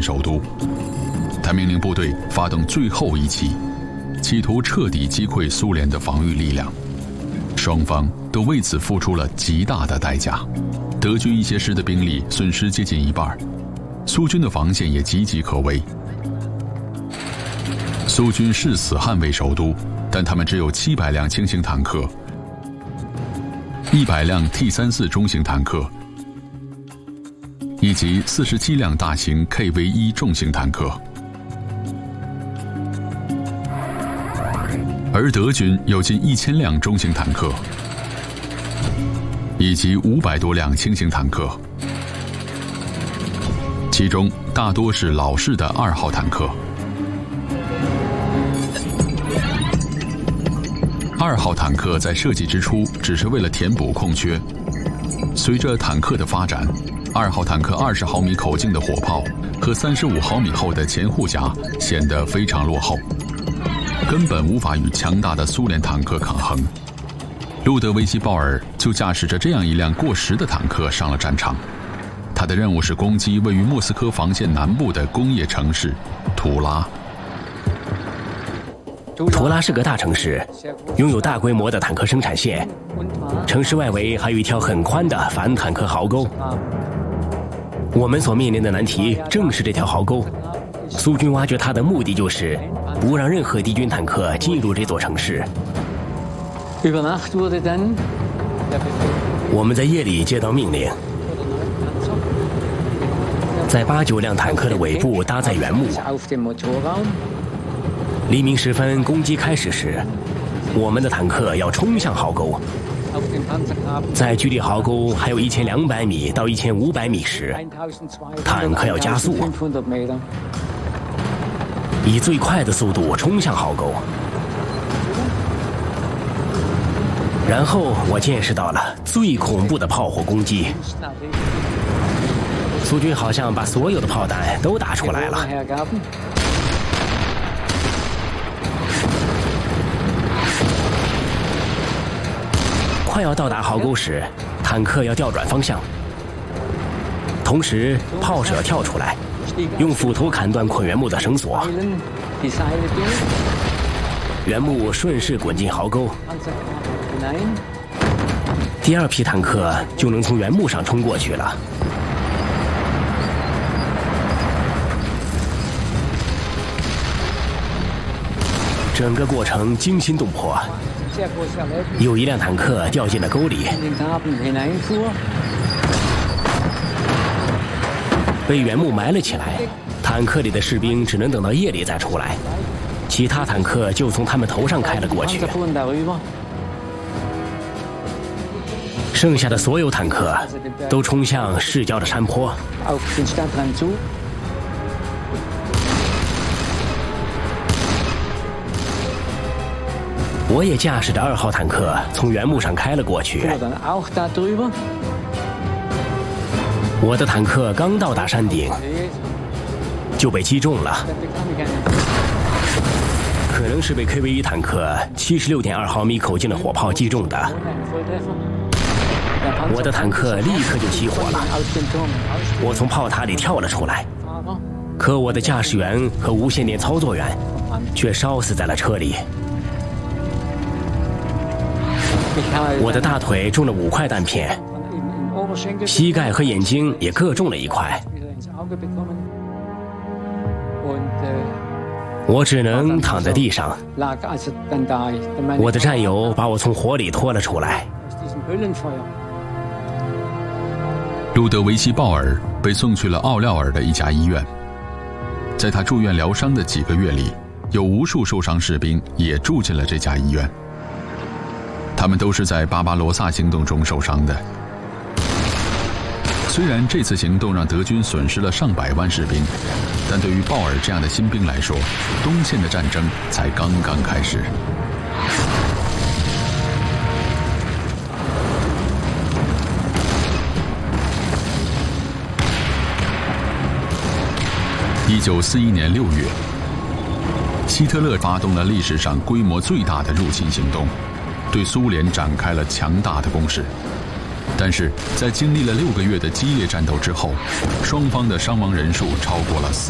首都。他命令部队发动最后一击，企图彻底击溃苏联的防御力量。双方都为此付出了极大的代价。德军一些师的兵力损失接近一半，苏军的防线也岌岌可危。苏军誓死捍卫首都，但他们只有700辆轻型坦克、100辆 T-34中型坦克以及47辆大型 KV-1重型坦克，而德军有近1000辆中型坦克以及500多辆轻型坦克，其中大多是老式的2号坦克。2号坦克在设计之初只是为了填补空缺，随着坦克的发展，2号坦克20毫米口径的火炮和35毫米厚的前护甲显得非常落后，根本无法与强大的苏联坦克抗衡。路德维希·鲍尔就驾驶着这样一辆过时的坦克上了战场，他的任务是攻击位于莫斯科防线南部的工业城市图拉。 图拉是个大城市，拥有大规模的坦克生产线，城市外围还有一条很宽的反坦克壕沟。我们所面临的难题正是这条壕沟。苏军挖掘它的目的就是不让任何敌军坦克进入这座城市。我们在夜里接到命令，在8、9辆坦克的尾部搭载原木。黎明时分，攻击开始时，我们的坦克要冲向壕沟。在距离壕沟还有1200米到1500米时，坦克要加速，以最快的速度冲向壕沟。然后我见识到了最恐怖的炮火攻击。苏军好像把所有的炮弹都打出来了。快要到达壕沟时，坦克要调转方向，同时炮手要跳出来，用斧头砍断捆原木的绳索，原木顺势滚进壕沟，第2批坦克就能从原木上冲过去了。整个过程惊心动魄。有一辆坦克掉进了沟里，被原木埋了起来。坦克里的士兵只能等到夜里再出来，其他坦克就从他们头上开了过去。剩下的所有坦克都冲向市郊的山坡。我也驾驶着2号坦克从原木上开了过去。我的坦克刚到达山顶，就被击中了，可能是被 KV-1坦克76.2毫米口径的火炮击中的。我的坦克立刻就起火了，我从炮塔里跳了出来，可我的驾驶员和无线电操作员却烧死在了车里。我的大腿中了5块弹片，膝盖和眼睛也各中了1块。我只能躺在地上。我的战友把我从火里拖了出来。 路德维希·鲍尔被送去了奥廖尔的一家医院，在他住院疗伤的几个月里，有无数受伤士兵也住进了这家医院。他们都是在巴巴罗萨行动中受伤的。虽然这次行动让德军损失了上百万士兵，但对于鲍尔这样的新兵来说，东线的战争才刚刚开始。1941年6月，希特勒发动了历史上规模最大的入侵行动，对苏联展开了强大的攻势。但是在经历了6个月的激烈战斗之后，双方的伤亡人数超过了4